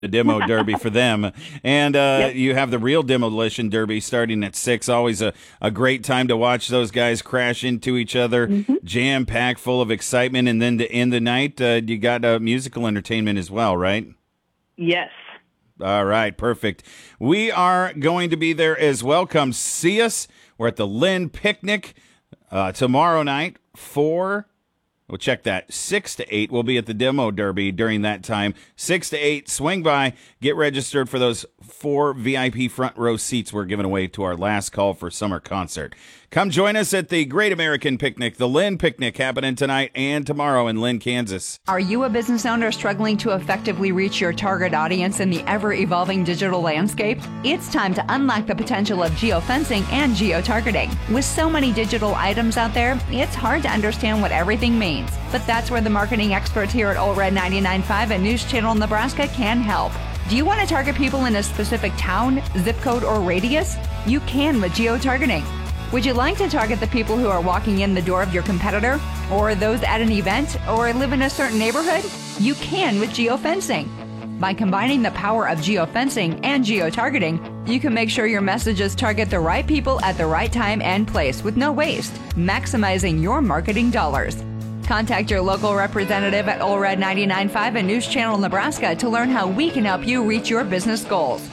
The demo derby for them. And Yep. you have the real demolition derby starting at 6. Always a great time to watch those guys crash into each other, jam-packed, full of excitement. And then to end the night, you got musical entertainment as well, right? Yes. All right, perfect. We are going to be there as well. Come see us. We're at the Lynn Picnic tomorrow night, We'll check that. 6 to 8. We'll be at the demo derby during that time. 6 to 8. Swing by. Get registered for those 4 VIP front row seats we're giving away to our last call for summer concert. Come join us at the Great American Picnic, the Lynn Picnic, happening tonight and tomorrow in Lynn, Kansas. Are you a business owner struggling to effectively reach your target audience in the ever-evolving digital landscape? It's time to unlock the potential of geofencing and geotargeting. With so many digital items out there, it's hard to understand what everything means. But that's where the marketing experts here at Old Red 99.5 and News Channel Nebraska can help. Do you want to target people in a specific town, zip code, or radius? You can with geotargeting. Would you like to target the people who are walking in the door of your competitor, or those at an event, or live in a certain neighborhood? You can with geofencing. By combining the power of geofencing and geotargeting, you can make sure your messages target the right people at the right time and place with no waste, maximizing your marketing dollars. Contact your local representative at Old Red 99.5 and News Channel Nebraska to learn how we can help you reach your business goals.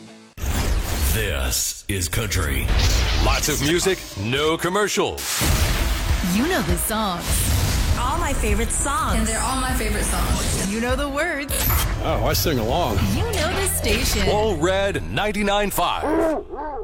This is country. Lots of music, no commercials. You know the songs. All my favorite songs. And they're all my favorite songs. You know the words. Oh, I sing along. You know the station. All Red 99.5.